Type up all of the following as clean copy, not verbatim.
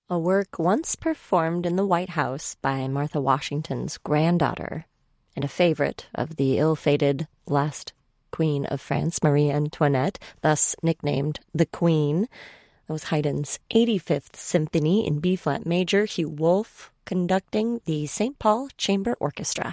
a work once performed in the White House by Martha Washington's granddaughter and a favorite of the ill-fated last Queen of France, Marie Antoinette, thus nicknamed the Queen. That was Haydn's 85th Symphony in B-flat major, Hugh Wolf conducting the St. Paul Chamber Orchestra.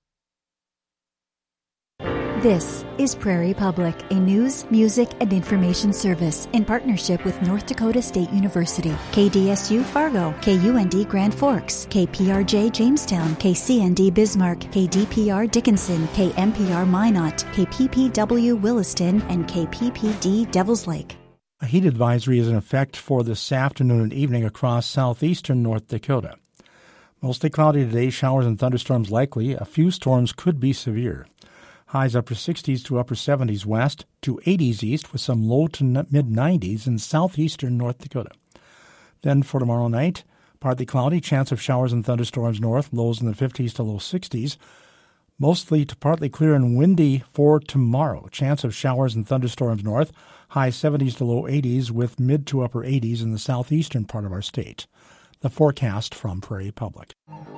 This is Prairie Public, a news, music, and information service in partnership with North Dakota State University, KDSU Fargo, KUND Grand Forks, KPRJ Jamestown, KCND Bismarck, KDPR Dickinson, KMPR Minot, KPPW Williston, and KPPD Devils Lake. A heat advisory is in effect for this afternoon and evening across southeastern North Dakota. Mostly cloudy today, showers and thunderstorms likely. A few storms could be severe. Highs upper 60s to upper 70s west to 80s east with some low to mid-90s in southeastern North Dakota. Then for tomorrow night, partly cloudy, chance of showers and thunderstorms north, lows in the 50s to low 60s. Mostly to partly clear and windy for tomorrow. Chance of showers and thunderstorms north, high 70s to low 80s with mid to upper 80s in the southeastern part of our state. The forecast from Prairie Public.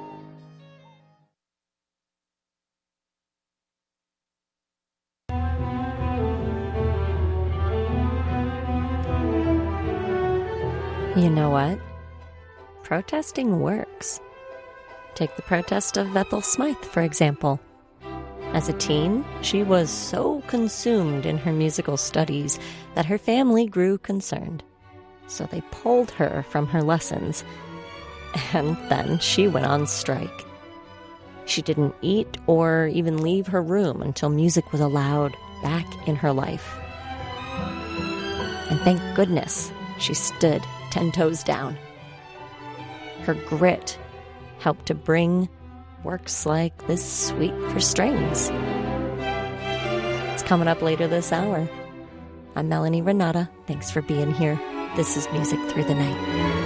You know what? Protesting works. Take the protest of Ethel Smythe, for example. As a teen, she was so consumed in her musical studies that her family grew concerned. So they pulled her from her lessons, and then she went on strike. She didn't eat or even leave her room until music was allowed back in her life. And thank goodness she stood 10 toes down. Her grit helped to bring works like this Suite for Strings. It's coming up later this hour. I'm Melanie Renata. Thanks for being here. This is Music Through the Night.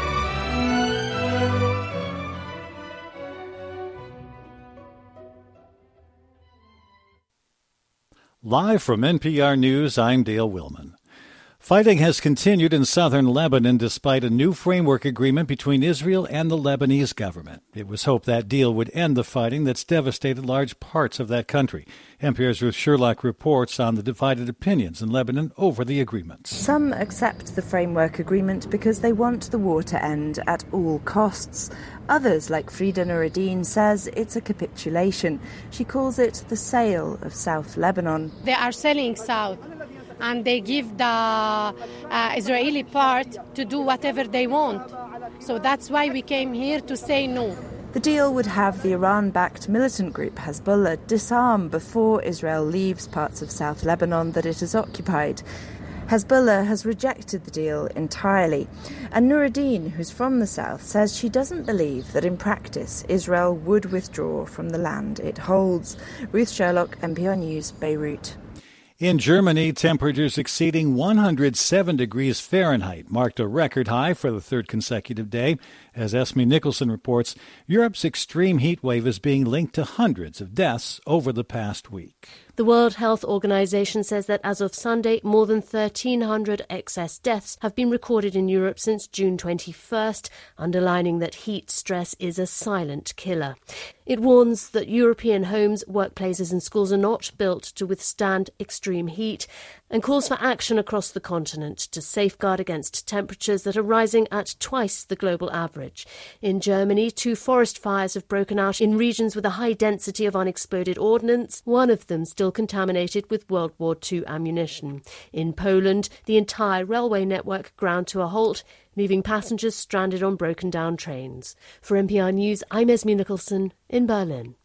Live from NPR News, I'm Dale Willman. Fighting has continued in southern Lebanon despite a new framework agreement between Israel and the Lebanese government. It was hoped that deal would end the fighting that's devastated large parts of that country. NPR's Ruth Sherlock reports on the divided opinions in Lebanon over the agreements. Some accept the framework agreement because they want the war to end at all costs. Others, like Frida Nuruddin, says it's a capitulation. She calls it the sale of South Lebanon. They are selling South, and they give the Israeli part to do whatever they want. So that's why we came here to say no. The deal would have the Iran-backed militant group Hezbollah disarm before Israel leaves parts of South Lebanon that it has occupied. Hezbollah has rejected the deal entirely. And Nuruddin, who's from the south, says she doesn't believe that in practice Israel would withdraw from the land it holds. Ruth Sherlock, NPR News, Beirut. In Germany, temperatures exceeding 107 degrees Fahrenheit marked a record high for the third consecutive day. As Esme Nicholson reports, Europe's extreme heat wave is being linked to hundreds of deaths over the past week. The World Health Organization says that as of Sunday, more than 1,300 excess deaths have been recorded in Europe since June 21st, underlining that heat stress is a silent killer. It warns that European homes, workplaces and schools are not built to withstand extreme heat and calls for action across the continent to safeguard against temperatures that are rising at twice the global average. In Germany, 2 forest fires have broken out in regions with a high density of unexploded ordnance, one of them still contaminated with World War II ammunition. In Poland, the entire railway network ground to a halt, leaving passengers stranded on broken-down trains. For NPR News, I'm Esme Nicholson in Berlin.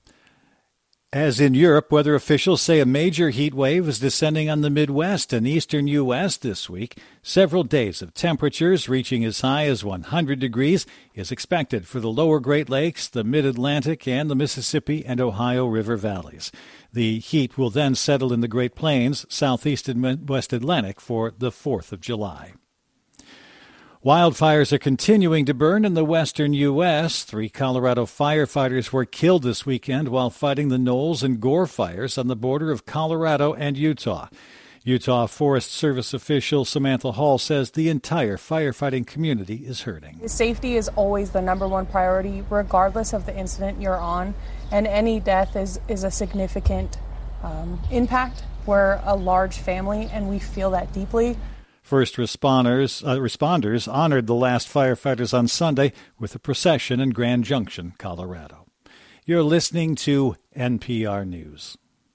As in Europe, weather officials say a major heat wave is descending on the Midwest and eastern U.S. this week. Several days of temperatures reaching as high as 100 degrees is expected for the lower Great Lakes, the Mid-Atlantic, and the Mississippi and Ohio River valleys. The heat will then settle in the Great Plains, Southeast and West Atlantic for the 4th of July. Wildfires are continuing to burn in the western U.S. 3 Colorado firefighters were killed this weekend while fighting the Knowles and Gore fires on the border of Colorado and Utah. Utah Forest Service official Samantha Hall says the entire firefighting community is hurting. Safety is always the number one priority, regardless of the incident you're on, and any death is a significant impact. We're a large family, and we feel that deeply. First responders honored the last firefighters on Sunday with a procession in Grand Junction, Colorado. You're listening to NPR News.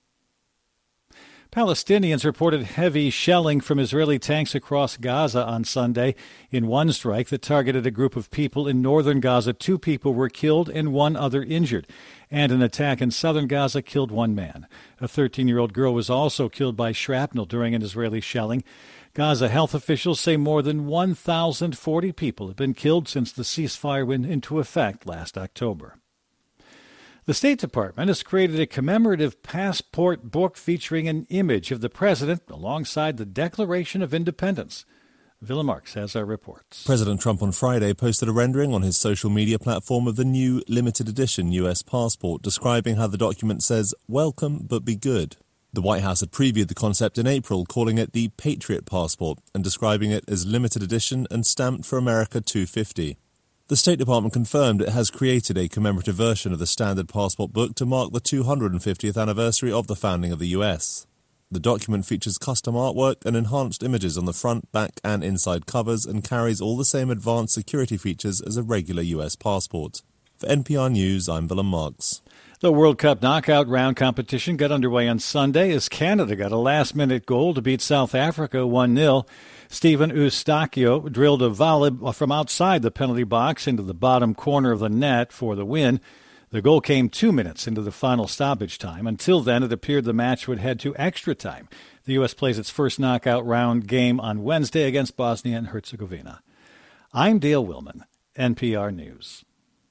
Palestinians reported heavy shelling from Israeli tanks across Gaza on Sunday. In one strike that targeted a group of people in northern Gaza, 2 people were killed and 1 other injured. And an attack in southern Gaza killed 1 man. A 13-year-old girl was also killed by shrapnel during an Israeli shelling. Gaza health officials say more than 1,040 people have been killed since the ceasefire went into effect last October. The State Department has created a commemorative passport book featuring an image of the president alongside the Declaration of Independence. Willem Marks has our reports. President Trump on Friday posted a rendering on his social media platform of the new limited edition U.S. passport, describing how the document says, "Welcome, but be good." The White House had previewed the concept in April, calling it the Patriot Passport and describing it as limited edition and stamped for America 250. The State Department confirmed it has created a commemorative version of the standard passport book to mark the 250th anniversary of the founding of the U.S. The document features custom artwork and enhanced images on the front, back and inside covers and carries all the same advanced security features as a regular U.S. passport. For NPR News, I'm Willem Marks. The World Cup knockout round competition got underway on Sunday as Canada got a last-minute goal to beat South Africa 1-0. Stephen Eustachio drilled a volley from outside the penalty box into the bottom corner of the net for the win. The goal came 2 minutes into the final stoppage time. Until then, it appeared the match would head to extra time. The U.S. plays its first knockout round game on Wednesday against Bosnia and Herzegovina. I'm Dale Willman, NPR News.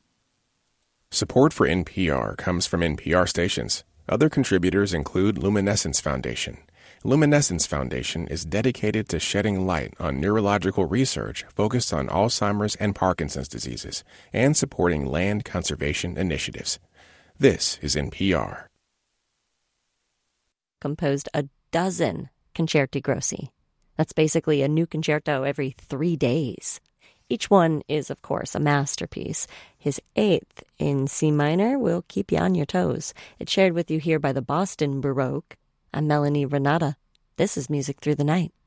Support for NPR comes from NPR stations. Other contributors include Luminescence Foundation. Luminescence Foundation is dedicated to shedding light on neurological research focused on Alzheimer's and Parkinson's diseases and supporting land conservation initiatives. This is NPR. Composed a dozen concerti grossi. That's basically a new concerto every 3 days. Each one is, of course, a masterpiece. His 8th in C minor will keep you on your toes. It's shared with you here by the Boston Baroque. I'm Melanie Renata. This is Music Through the Night.